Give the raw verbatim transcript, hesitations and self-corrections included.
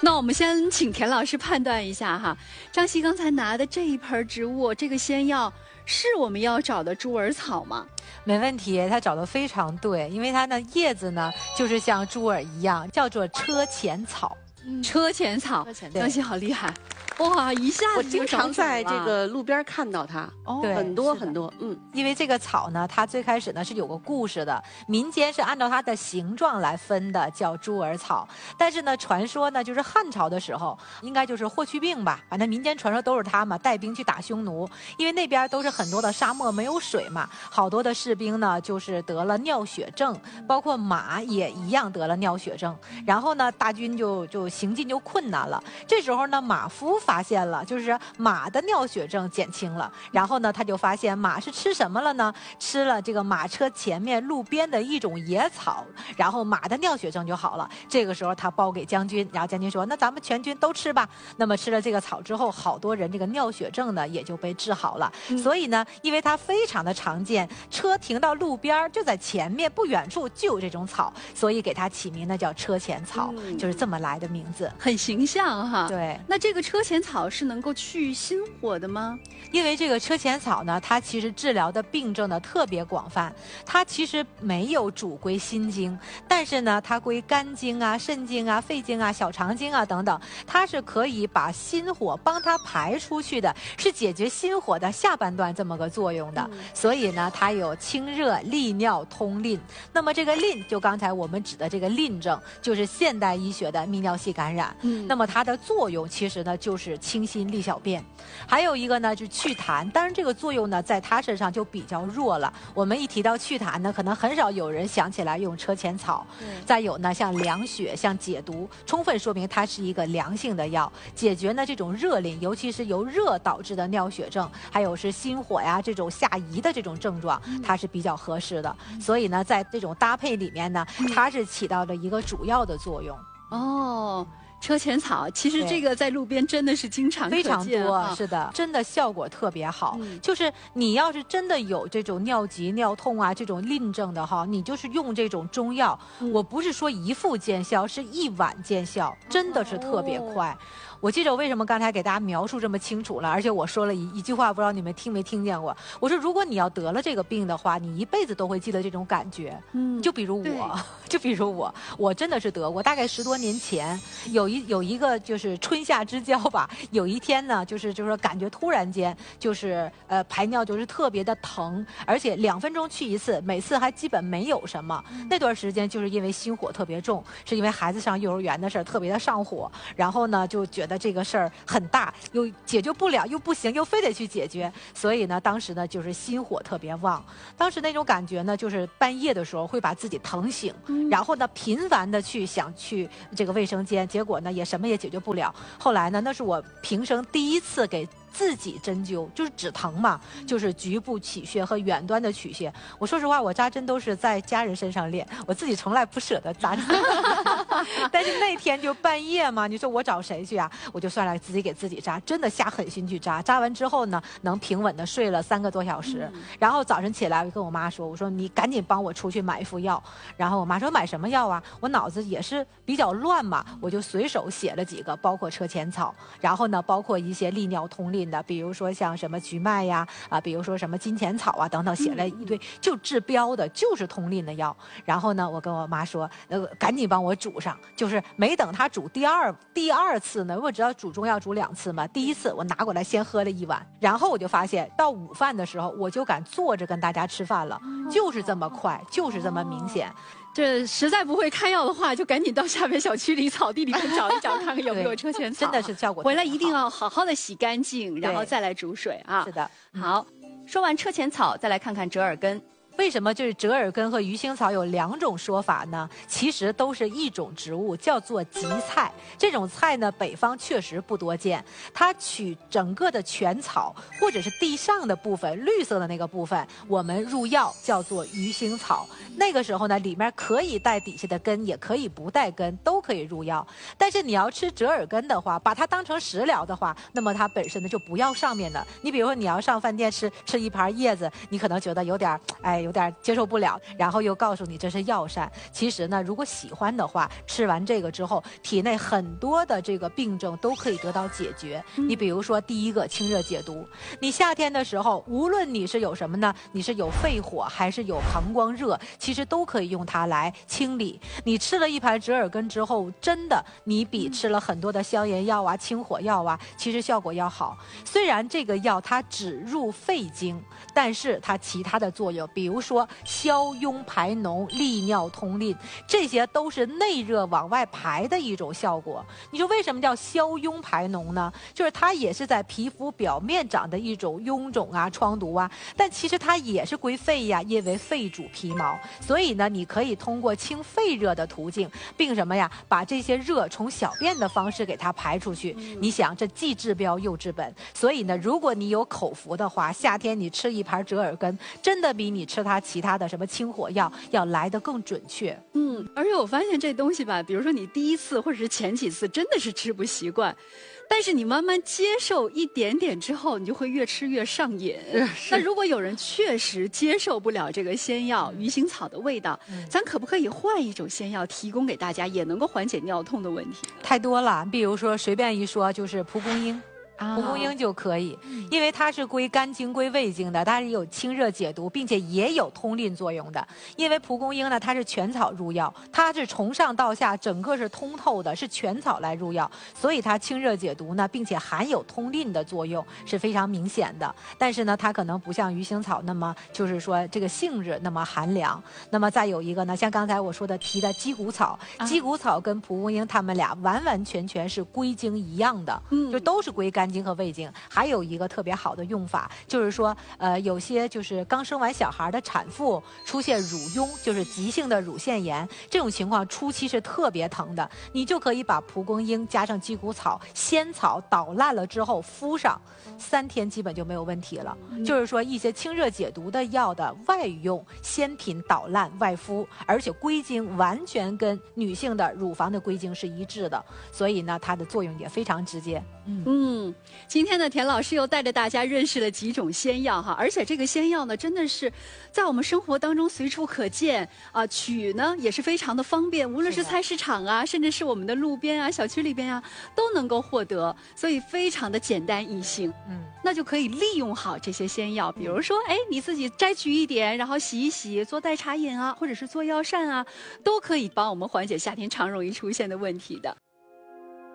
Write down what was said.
那我们先请田老师判断一下哈，张希刚才拿的这一盆植物，这个仙药是我们要找的猪耳草吗？ 没问题，他找的非常对，因为它的叶子呢，就是像猪耳一样，叫做车前草。 嗯、车前草，张希好厉害。哇，一下子我经常在这个路边看到它， 哦， 很多很多，嗯， 因为这个草呢，它最开始呢是有个故事的，民间是按照它的形状来分的，叫猪耳草。但是呢，传说呢，就是汉朝的时候，应该就是霍去病吧，反正民间传说都是他嘛，带兵去打匈奴，因为那边都是很多的沙漠，没有水嘛，好多的士兵呢就是得了尿血症，包括马也一样得了尿血症，然后呢，大军就就行进就困难了。这时候呢，马夫发现了，就是马的尿血症减轻了，然后呢，他就发现马是吃什么了呢？吃了这个马车前面路边的一种野草，然后马的尿血症就好了。这个时候他包给将军，然后将军说：“那咱们全军都吃吧。”那么吃了这个草之后，好多人这个尿血症呢也就被治好了。嗯、所以呢，因为它非常的常见，车停到路边就在前面不远处就有这种草，所以给它起名呢叫车前草，嗯、就是这么来的名字， 很形象哈。 对， 那这个车前草是能够去心火的吗？ 因为这个车前草呢，它其实治疗的病症呢特别广泛，它其实没有主归心经，但是呢，它归肝经啊、肾经啊、肺经啊、小肠经啊等等，它是可以把心火帮它排出去的，是解决心火的下半段这么个作用的。嗯、所以呢，它有清热、利尿、通淋。那么这个淋，就刚才我们指的这个淋症，就是现代医学的泌尿系感染。嗯，那么它的作用其实呢就是清心利小便，还有一个呢就是祛痰，当然这个作用呢在它身上就比较弱了。我们一提到祛痰呢，可能很少有人想起来用车前草。再有呢，像凉血、像解毒，充分说明它是一个凉性的药，解决呢这种热淋，尤其是由热导致的尿血症，还有是心火呀这种下移的这种症状，它是比较合适的。所以呢，在这种搭配里面呢，它是起到了一个主要的作用。 哦。车前草其实这个在路边真的是经常非常多、啊、是的，真的效果特别好、嗯、就是你要是真的有这种尿急尿痛啊这种淋症的哈，你就是用这种中药、嗯、我不是说一副见效，是一晚见效，真的是特别快、哦、我记着为什么刚才给大家描述这么清楚了，而且我说了一一句话，不知道你们听没听见过，我说如果你要得了这个病的话，你一辈子都会记得这种感觉。嗯，就比如我就比如我我真的是得过，大概十多年前有一有一个就是春夏之交吧，有一天呢，就是就是说感觉突然间就是呃排尿就是特别的疼，而且两分钟去一次，每次还基本没有什么。嗯、那段时间就是因为心火特别重，是因为孩子上幼儿园的事儿特别的上火，然后呢就觉得这个事儿很大，又解决不了，又不行，又非得去解决，所以呢当时呢就是心火特别旺。当时那种感觉呢，就是半夜的时候会把自己疼醒，嗯、然后呢频繁的去想去这个卫生间，结果呢也什么也解决不了。后来呢，那是我平生第一次给自己针灸，就是止疼嘛，就是局部取穴和远端的取穴。我说实话，我扎针都是在家人身上练，我自己从来不舍得扎针。但是那天就半夜嘛，你说我找谁去啊？我就算了，自己给自己扎，真的下狠心去扎。扎完之后呢，能平稳的睡了三个多小时。嗯、然后早晨起来，我跟我妈说，我说你赶紧帮我出去买一副药。然后我妈说买什么药啊？我脑子也是比较乱嘛，我就随手写了几个，包括车前草，然后呢，包括一些利尿通淋的，比如说像什么菊麦呀，啊，比如说什么金钱草啊等等，写了一堆，就治标的，就是通淋的药。然后呢，我跟我妈说，那个赶紧帮我煮上，就是没等她煮第二第二次呢，我只要煮中药煮两次嘛，第一次我拿过来先喝了一碗，然后我就发现到午饭的时候，我就敢坐着跟大家吃饭了，就是这么快，就是这么明显。 这实在不会开药的话，就赶紧到下面小区里草地里面找一找，看看有没有车前草。 真的是效果。 回来一定要好好的洗干净，然后再来煮水啊。 是的。 好，说完车前草，再来看看折耳根。 为什么就是折耳根和鱼腥草有两种说法呢？其实都是一种植物，叫做荠菜。这种菜呢，北方确实不多见。它取整个的全草或者是地上的部分，绿色的那个部分，我们入药叫做鱼腥草。那个时候呢，里面可以带底下的根，也可以不带根，都可以入药。但是你要吃折耳根的话，把它当成食疗的话，那么它本身呢就不要上面的。你比如说你要上饭店吃吃一盘叶子，你可能觉得有点哎。 有点接受不了，然后又告诉你这是药膳。其实呢，如果喜欢的话，吃完这个之后，体内很多的这个病症都可以得到解决。你比如说第一个清热解毒，你夏天的时候，无论你是有什么呢，你是有肺火还是有膀胱热，其实都可以用它来清理。你吃了一盘折耳根之后，真的你比吃了很多的消炎药啊、清火药啊，其实效果要好。虽然这个药它只入肺经，但是它其他的作用，比如说消痈排脓、利尿通淋，这些都是内热往外排的一种效果。你说为什么叫消痈排脓呢？就是它也是在皮肤表面长的一种臃肿啊、疮毒啊，但其实它也是归肺呀，因为肺主皮毛，所以呢，你可以通过清肺热的途径，并什么呀，把这些热从小便的方式给它排出去。嗯、你想，这既治标又治本。所以呢，如果你有口福的话，夏天你吃一盘折耳根，真的比你吃它其他的什么清火药要来得更准确。 嗯，而且我发现这东西吧，比如说你第一次或者是前几次真的是吃不习惯，但是你慢慢接受一点点之后，你就会越吃越上瘾。那如果有人确实接受不了这个仙药鱼腥草的味道，嗯、咱可不可以换一种仙药提供给大家，也能够缓解尿痛的问题？ 太多了，比如说随便一说就是蒲公英。蒲公英就可以，因为它是归肝经、归胃经的，它是有清热解毒，并且也有通淋作用的。因为蒲公英呢，它是全草入药，它是从上到下整个是通透的，是全草来入药，所以它清热解毒呢，并且含有通淋的作用是非常明显的。但是呢，它可能不像鱼腥草那么就是说这个性质那么寒凉。那么再有一个呢，像刚才我说的提的鸡骨草，鸡骨草跟蒲公英它们俩完完全全是归经一样的，嗯，就都是归肝经和胃经。还有一个特别好的用法，就是说，呃，有些就是刚生完小孩的产妇出现乳痈，就是急性的乳腺炎，这种情况初期是特别疼的，你就可以把蒲公英加上鸡骨草、仙草捣烂了之后敷上，三天基本就没有问题了。嗯、就是说，一些清热解毒的药的外用鲜品捣烂外敷，而且归经完全跟女性的乳房的归经是一致的，所以呢，它的作用也非常直接。 嗯嗯，今天呢，田老师又带着大家认识了几种仙药哈，而且这个仙药呢，真的是在我们生活当中随处可见啊、呃，取呢也是非常的方便，无论是菜市场啊，甚至是我们的路边啊、小区里边啊，都能够获得，所以非常的简单易行。嗯，那就可以利用好这些仙药，比如说，哎，你自己摘取一点，然后洗一洗，做代茶饮啊，或者是做药膳啊，都可以帮我们缓解夏天常容易出现的问题的。